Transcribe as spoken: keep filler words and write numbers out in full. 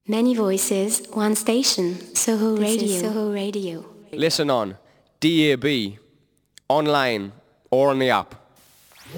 Many voices, one station. Soho this Radio. Is Soho Radio. Listen on D A B, online or on the app.